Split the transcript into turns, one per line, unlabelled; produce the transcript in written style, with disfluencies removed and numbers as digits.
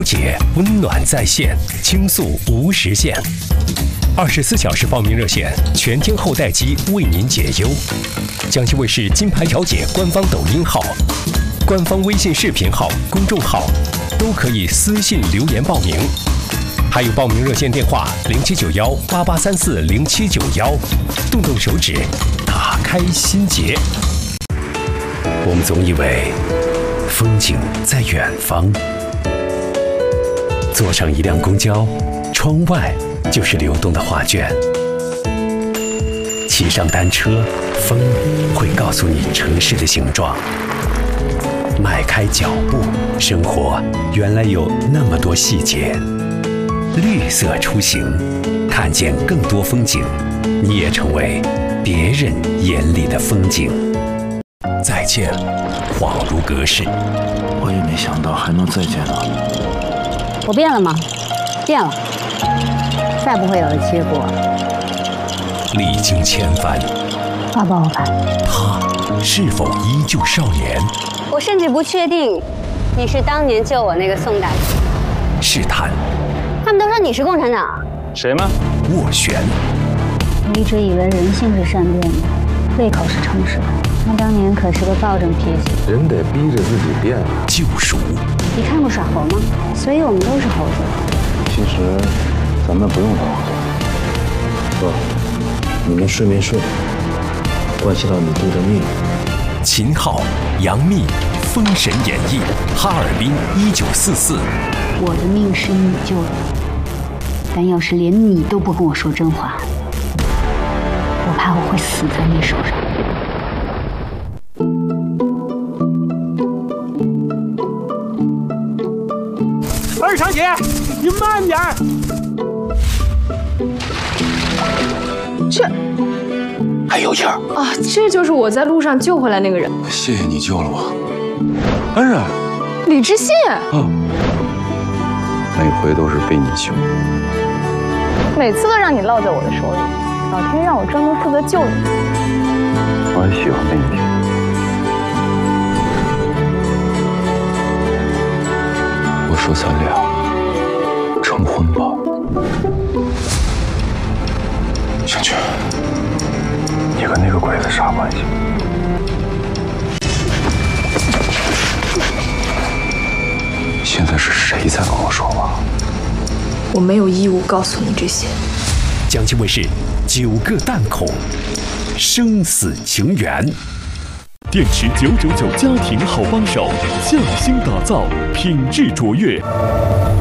解温暖在线，倾诉无时限。24小时报名热线，全天候待机为您解忧。江西卫视金牌调解官方抖音号、官方微信视频号、公众号都可以私信留言报名。还有报名热线电话079188340791，动动手指，打开心结。我们总以为风景在远方，坐上一辆公交，窗外就是流动的画卷；骑上单车，风会告诉你城市的形状。迈开脚步，生活原来有那么多细节。绿色出行，看见更多风景，你也成为别人眼里的风景。再见，恍如隔世。
我也没想到还能再见到你。
我变了吗？变了，再不会有了结果。
历经千帆，
爸爸，我烦。
他是否依旧少年？
我甚至不确定，你是当年救我那个宋大姐。
试探。
他们都说你是共产党。
谁吗？
斡旋。
我一直以为人性是善变的，胃口是诚实的。他当年可是个暴政脾气。
人得逼着自己变。
救赎。
你看过耍猴吗？所以我们都是猴子。
其实，咱们不用当猴子。哥，你们睡没睡，关系到你弟的命。
秦昊、杨幂，《封神演义》，哈尔滨1944。
我的命是你救的，但要是连你都不跟我说真话，我怕我会死在你手上。
二长姐，你慢点儿。
这
还有气儿
啊！这就是我在路上救回来那个人。
谢谢你救了我，安然。
李知信。
每回都是被你救，
每次都让你落在我的手里，老天让我专门负责救你。
我也喜欢被你救。我说咱俩成婚吧。
小军，
你跟那个鬼子啥关系？ 现在是谁在跟我说话？
我没有义务告诉你这些。
江西卫视9个弹孔，生死情缘。
电池999家庭好帮手，匠心打造，品质卓越。